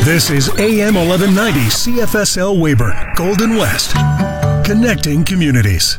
This is AM 1190 CFSL Weyburn, Golden West. Connecting communities.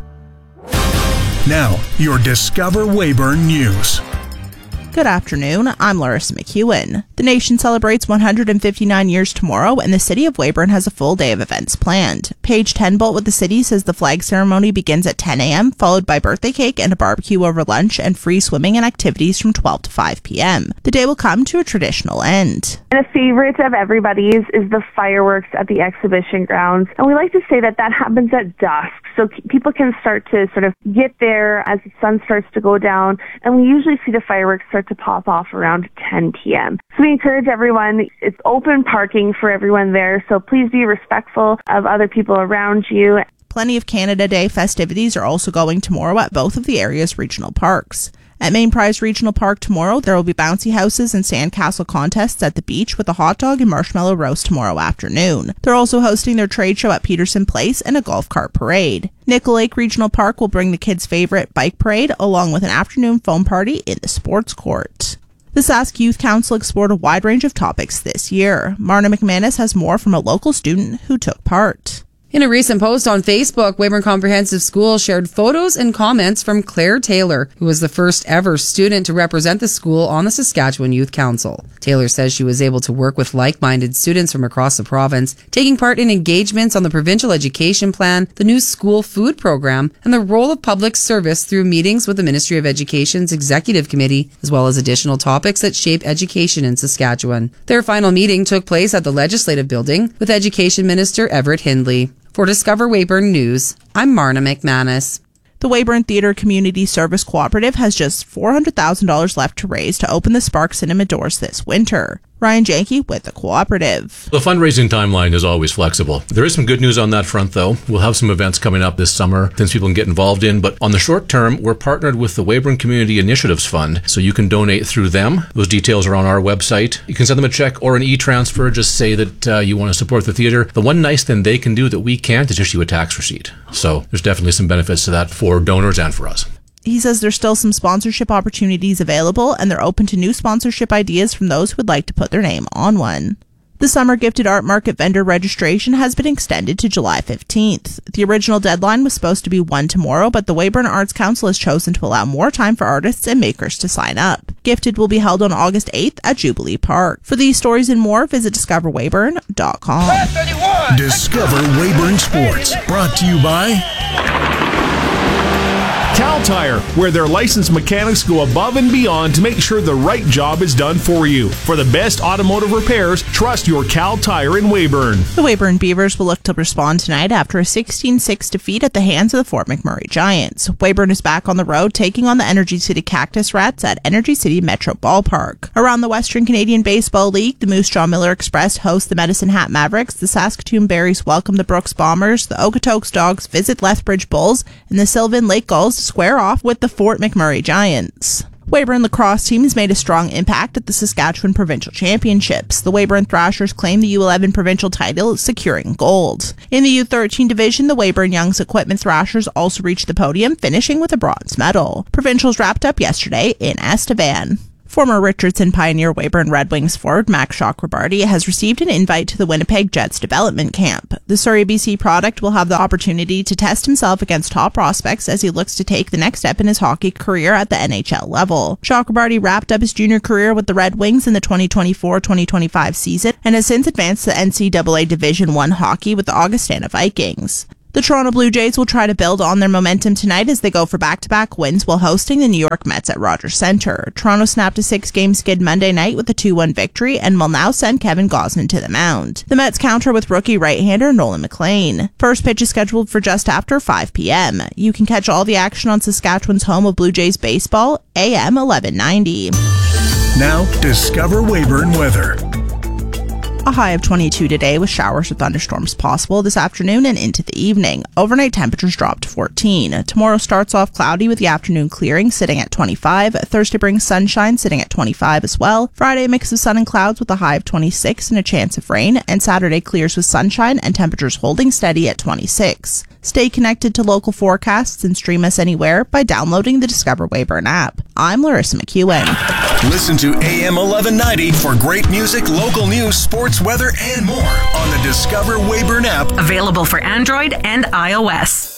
Now, your Discover Weyburn News. Good afternoon, I'm Larissa McEwen. The nation celebrates 159 years tomorrow, and the city of Weyburn has a full day of events planned. Paige Tenbolt with the city says the flag ceremony begins at 10 a.m., followed by birthday cake and a barbecue over lunch and free swimming and activities from 12 to 5 p.m. The day will come to a traditional end. And a favorite of everybody's is the fireworks at the exhibition grounds. And we like to say that happens at dusk, so people can start to sort of get there as the sun starts to go down. And we usually see the fireworks start to pop off around 10 p.m. So we encourage everyone, it's open parking for everyone there, so please be respectful of other people around you. Plenty of Canada Day festivities are also going tomorrow at both of the area's regional parks. At Main Prize Regional Park tomorrow, there will be bouncy houses and sandcastle contests at the beach with a hot dog and marshmallow roast tomorrow afternoon. They're also hosting their trade show at Peterson Place and a golf cart parade. Nickel Lake Regional Park will bring the kids' favorite bike parade along with an afternoon foam party in the sports court. The Sask Youth Council explored a wide range of topics this year. Marna McManus has more from a local student who took part. In a recent post on Facebook, Weyburn Comprehensive School shared photos and comments from Claire Taylor, who was the first ever student to represent the school on the Saskatchewan Youth Council. Taylor says she was able to work with like-minded students from across the province, taking part in engagements on the provincial education plan, the new school food program, and the role of public service through meetings with the Ministry of Education's Executive Committee, as well as additional topics that shape education in Saskatchewan. Their final meeting took place at the Legislative Building with Education Minister Everett Hindley. For Discover Weyburn News, I'm Marna McManus. The Weyburn Theatre Community Service Cooperative has just $400,000 left to raise to open the Spark Cinema doors this winter. Ryan Janke with the cooperative. The fundraising timeline is always flexible. There is some good news on that front, though. We'll have some events coming up this summer, things people can get involved in. But on the short term, we're partnered with the Weyburn Community Initiatives Fund, so you can donate through them. Those details are on our website. You can send them a check or an e-transfer. Just say that you want to support the theater. The one nice thing they can do that we can't is issue a tax receipt. So there's definitely some benefits to that for donors and for us. He says there's still some sponsorship opportunities available, and they're open to new sponsorship ideas from those who would like to put their name on one. The Summer Gifted Art Market vendor registration has been extended to July 15th. The original deadline was supposed to be 1 tomorrow, but the Weyburn Arts Council has chosen to allow more time for artists and makers to sign up. Gifted will be held on August 8th at Jubilee Park. For these stories and more, visit discoverweyburn.com. Discover Weyburn Sports, brought to you by Cal Tire, where their licensed mechanics go above and beyond to make sure the right job is done for you. For the best automotive repairs, trust your Cal Tire in Weyburn. The Weyburn Beavers will look to respond tonight after a 16-6 defeat at the hands of the Fort McMurray Giants. Weyburn is back on the road, taking on the Energy City Cactus Rats at Energy City Metro Ballpark. Around the Western Canadian Baseball League, the Moose Jaw Miller Express hosts the Medicine Hat Mavericks, the Saskatoon Berries welcome the Brooks Bombers, the Okotoks Dogs visit Lethbridge Bulls, and the Sylvan Lake Gulls square off with the Fort McMurray Giants. Weyburn lacrosse team has made a strong impact at the Saskatchewan Provincial Championships. The Weyburn Thrashers claim the U11 provincial title, securing gold. In the U13 division, the Weyburn Young's Equipment Thrashers also reached the podium, finishing with a bronze medal. Provincials wrapped up yesterday in Estevan. Former Richardson Pioneer Weyburn Red Wings forward Max Chakrabarty has received an invite to the Winnipeg Jets development camp. The Surrey BC product will have the opportunity to test himself against top prospects as he looks to take the next step in his hockey career at the NHL level. Chakrabarty wrapped up his junior career with the Red Wings in the 2024-2025 season and has since advanced to NCAA Division I hockey with the Augustana Vikings. The Toronto Blue Jays will try to build on their momentum tonight as they go for back-to-back wins while hosting the New York Mets at Rogers Centre. Toronto snapped a 6-game skid Monday night with a 2-1 victory and will now send Kevin Gosman to the mound. The Mets counter with rookie right-hander Nolan McLean. First pitch is scheduled for just after 5 p.m. You can catch all the action on Saskatchewan's home of Blue Jays baseball, AM 1190. Now, Discover Weyburn weather. A high of 22 today with showers or thunderstorms possible this afternoon and into the evening. Overnight temperatures drop to 14. Tomorrow starts off cloudy with the afternoon clearing sitting at 25. Thursday brings sunshine sitting at 25 as well. Friday a mix of sun and clouds with a high of 26 and a chance of rain. And Saturday clears with sunshine and temperatures holding steady at 26. Stay connected to local forecasts and stream us anywhere by downloading the Discover Weyburn app. I'm Larissa McEwen. Listen to AM 1190 for great music, local news, sports, weather, and more on the Discover Weyburn app. Available for Android and iOS.